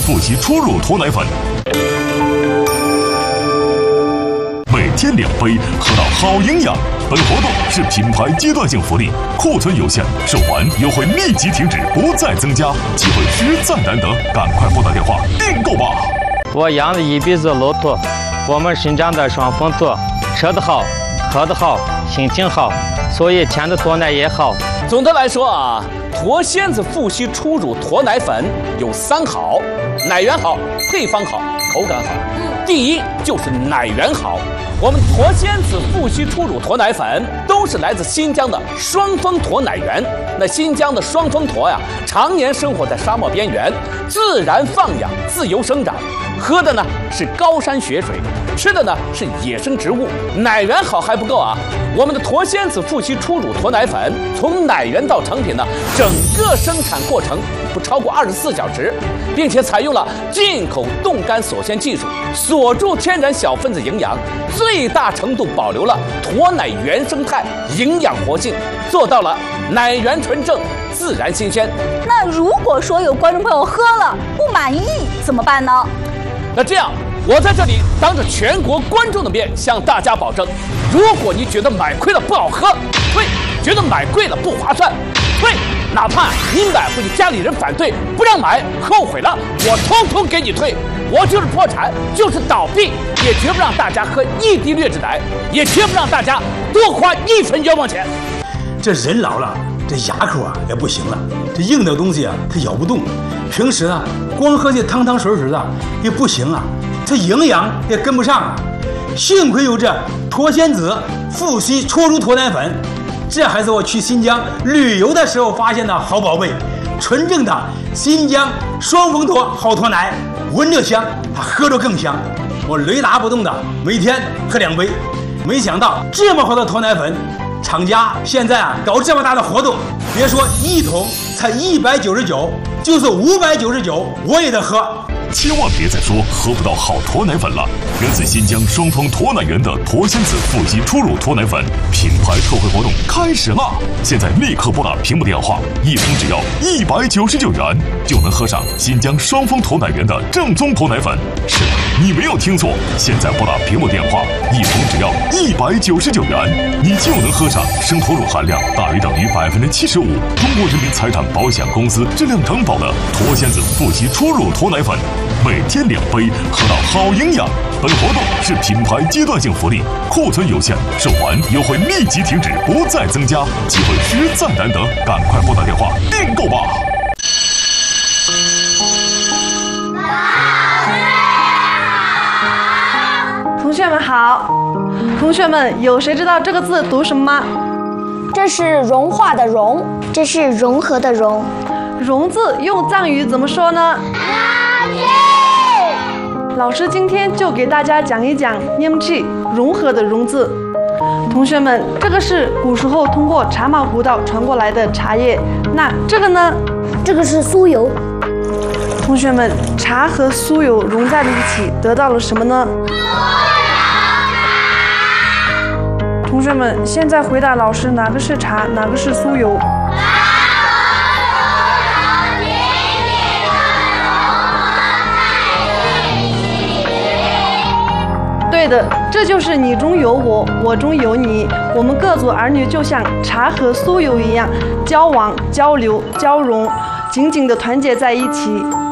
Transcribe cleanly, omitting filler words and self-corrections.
富硒初乳脱奶粉。每天2杯，喝到好营养。本活动是品牌阶段性福利，库存有限，售完优惠立即停止，不再增加，机会实在难得，赶快拨打电话订购吧。 我养的一鼻子骆驼，我们生长的双峰驼，吃得好，喝得好，心情好，所以甜的脱奶也好。 总的来说啊，驼仙子富硒初乳脱奶粉有3好：奶源好，配方好，口感好。第一就是奶源好。我们驼仙子富硒初乳脱奶粉都是来自新疆的双峰驼奶源。那新疆的双峰驼呀，常年生活在沙漠边缘，自然放养，自由生长，喝的呢是高山雪水，吃的呢是野生植物。奶源好还不够啊，我们的驼仙子富硒初乳脱奶粉从奶源到成品呢，整个生产过程不超过24小时，并且采用了进口冻干锁鲜技术，锁住天然小分子营养，最大程度保留了驼奶原生态营养活性，做到了奶源纯正、自然新鲜。 那如果说有观众朋友喝了不满意怎么办呢？ 那这样，我在这里当着全国观众的面向大家保证，如果你觉得买亏了不好喝，退；觉得买贵了不划算，退。哪怕你买回去家里人反对不让买，后悔了，我通通给你退。我就是破产，就是倒闭，也绝不让大家喝1滴劣质奶，也绝不让大家多花1分冤枉钱。 这人老了，这牙口啊也不行了，这硬的东西啊它咬不动，平时啊光喝这汤汤水水的也不行啊，这营养也跟不上啊。幸亏有这驼仙子富硒初乳脱奶粉，这还是我去新疆旅游的时候发现的好宝贝，纯正的新疆双峰驼好脱奶，闻着香，它喝着更香。我雷打不动的每天喝2杯，没想到这么好的脱奶粉，厂家现在啊搞这么大的活动，别说1桶才199，就是599我也得喝。 千万别再说喝不到好脱奶粉了！源自新疆双峰驼奶源的驼仙子富硒初乳脱奶粉品牌特惠活动开始了！现在立刻拨打屏幕电话，1瓶只要199元，就能喝上新疆双峰驼奶源的正宗驼奶粉。是的，你没有听错，现在拨打屏幕电话，1瓶只要199元，你就能喝上生驼乳含量大于等于75%，中国人民财产保险公司质量承保的驼仙子富硒初乳脱奶粉。每天2杯，喝到好营养。本活动是品牌阶段性福利，库存有限，售完优惠立即停止，不再增加，机会实在难得，赶快拨打电话订购吧。 同学们好，同学们有谁知道这个字读什么吗？ 这是融化的融，这是融合的融。 融字用藏语怎么说呢？老师今天就给大家讲一讲 Nyamchi 融合的融字。同学们，这个是古时候通过茶马古道传过来的茶叶，那这个呢？ 这个是酥油。 同学们，茶和酥油融在了一起，得到了什么呢？同学们，现在回答老师，哪个是茶，哪个是酥油？对的，这就是你中有我，我中有你。我们各族儿女就像茶和酥油一样，交往、交流、交融，紧紧地团结在一起。